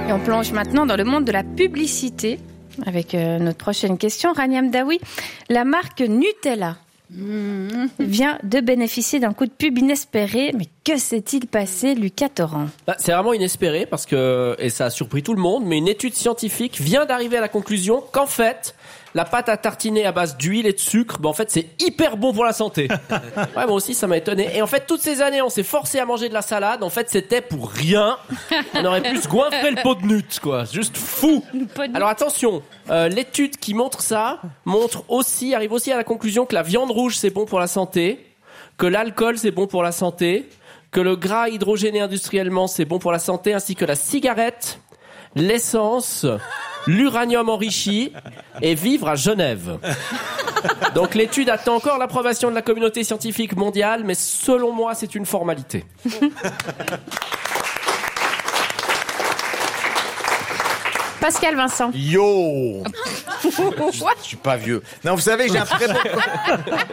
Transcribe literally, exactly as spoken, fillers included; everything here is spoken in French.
Et on plonge maintenant dans le monde de la publicité avec euh, notre prochaine question. Rania Mdaoui, la marque Nutella vient de bénéficier d'un coup de pub inespéré. Mais que s'est-il passé, Lucas Torrent ? Bah, c'est vraiment inespéré parce que, et ça a surpris tout le monde, mais une étude scientifique vient d'arriver à la conclusion qu'en fait, la pâte à tartiner à base d'huile et de sucre, bah en fait c'est hyper bon pour la santé. Ouais, moi aussi ça m'a étonné. Et en fait toutes ces années on s'est forcé à manger de la salade, en fait c'était pour rien. On aurait pu se goinfrer le pot de nuts, quoi. Juste fou. Alors attention, euh, l'étude qui montre ça montre aussi, arrive aussi à la conclusion que la viande rouge c'est bon pour la santé, que l'alcool c'est bon pour la santé, que le gras hydrogéné industriellement c'est bon pour la santé, ainsi que la cigarette, l'essence, l'uranium enrichi et vivre à Genève. Donc l'étude attend encore l'approbation de la communauté scientifique mondiale, mais selon moi, c'est une formalité. Pascal Vincent. Yo. Je suis pas vieux. Non, vous savez, j'ai un très bon...